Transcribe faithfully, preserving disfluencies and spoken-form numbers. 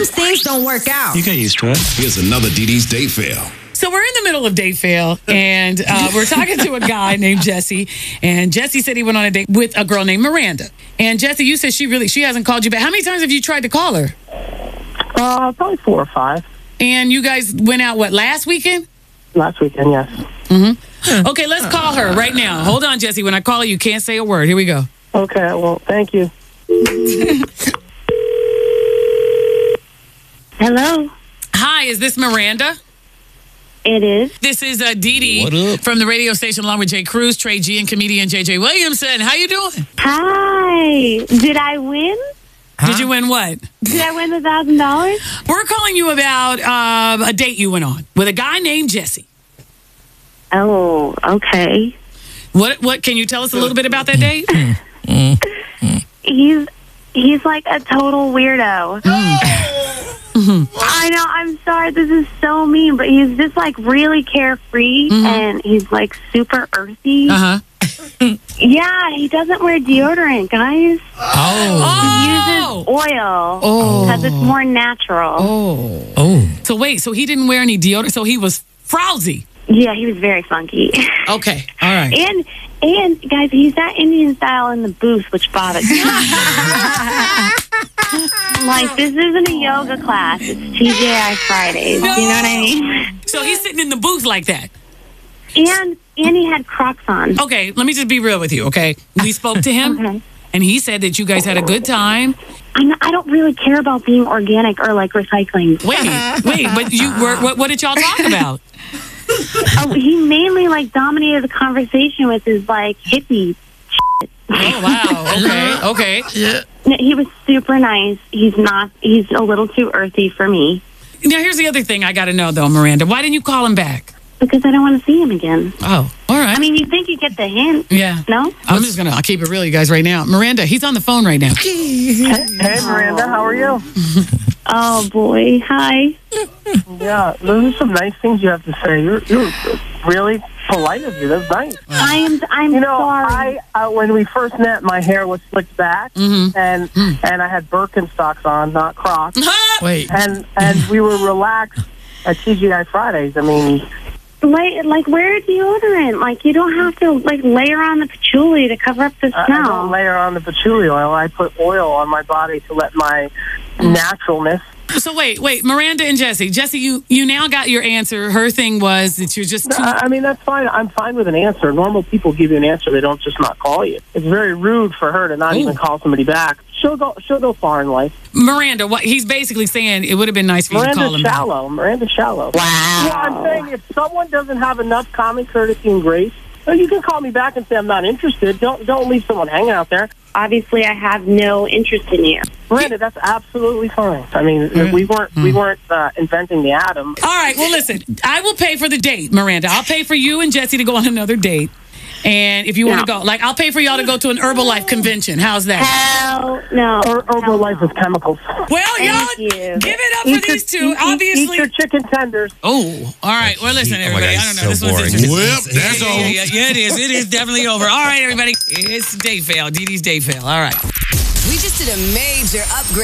sometimes things don't work out. You get used to it. Here's another Dee Dee's date fail. So we're in the middle of date fail, and uh, we're talking to a guy named Jesse, and Jesse said he went on a date with a girl named Miranda. And Jesse, you said she really she hasn't called you back. How many times have you tried to call her? Uh, probably four or five. And you guys went out, what, last weekend? Last weekend, yes. Mm-hmm. Okay, let's call her right now. Hold on, Jesse. When I call you, you can't say a word. Here we go. Okay, well, thank you. Hello. Hi, is this Miranda? It is. This is uh, Dee Dee What up? from the radio station along with Jay Cruz, Trey G, and comedian J J Williamson. How you doing? Hi. Did I win? Did you win what? Did I win a thousand dollars? We're calling you about uh, a date you went on with a guy named Jesse. Oh, okay. What? What? Can you tell us a little bit about that date? He's he's like a total weirdo. I know. I'm sorry. This is so mean, but he's just like really carefree, Mhm. and he's like super earthy. Uh huh. Yeah, he doesn't wear deodorant, guys. He uses oil Oh. because it's more natural. Oh. Oh. So wait. So he didn't wear any deodorant. So he was frowsy. Yeah, he was very funky. Okay. All right. And and guys, he's that Indian style in the booth, which bothers me. Like, this isn't a yoga class; it's T J I Fridays. No. You know what I mean? So he's sitting in the booth like that. And and he had Crocs on. Okay. Let me just be real with you. Okay. We spoke to him, Okay. and he said that you guys had a good time. I'm not, I don't really care about being organic or like recycling. Wait. Wait. But you were. What, what did y'all talk about? Oh, he mainly like dominated the conversation with his like hippie. Oh wow. Okay. Okay. Yeah. No, he was super nice. He's not. He's a little too earthy for me Now here's the other thing I got to know though, Miranda. Why didn't you call him back? because I don't want to see him again. Oh. All right. I mean, you think you get the hint? Yeah. No. I'm just gonna. I'll keep it real, you guys, right now. Miranda, he's on the phone right now. Hey, hey, Miranda, how are you? Oh boy. Hi. Yeah, those are some nice things you have to say. You're, you're really polite of you. That's nice. I am. I'm You know, sorry. I uh, when we first met, my hair was slicked back, Mhm. and and I had Birkenstocks on, not Crocs, Wait. and and we were relaxed at T G I Fridays. I mean, Like, like wear deodorant. Like, you don't have to like layer on the patchouli to cover up the I I smell. don't layer on the patchouli oil. I put oil on my body to let my naturalness. So wait, wait, Miranda and Jesse. Jesse, you you now got your answer. Her thing was that you're just too. I I mean, that's fine. I'm fine with an answer. Normal people give you an answer. They don't just not call you. It's very rude for her to not Ooh. even call somebody back. She'll go. She'll go far in life. Miranda, what he's basically saying, it would have been nice for you to call Miranda's him back. shallow. Miranda's shallow. Wow. Yeah, I'm saying if someone doesn't have enough common courtesy and grace, well, you can call me back and say I'm not interested. Don't don't leave someone hanging out there. Obviously, I have no interest in you. Miranda, that's absolutely fine. I mean, Mm. we weren't we weren't uh, inventing the atom. All right, well, listen, I will pay for the date, Miranda. I'll pay for you and Jesse to go on another date. And if you want to No. go, like, I'll pay for y'all to go to an Herbalife convention. How's that? Hell no. Or over life with chemicals. Well, Thank y'all, you. give it up Eat for your- these two. eat- eat- Obviously. eat your chicken tenders. Oh, all right. Well, listen, Oh my everybody. God, I don't know. so This one's boring. interesting. Well, that's yeah, all. Yeah, yeah, yeah, it is. It is definitely over. All right, everybody. It's day fail. Dee Dee's day fail. All right. We just did a major upgrade.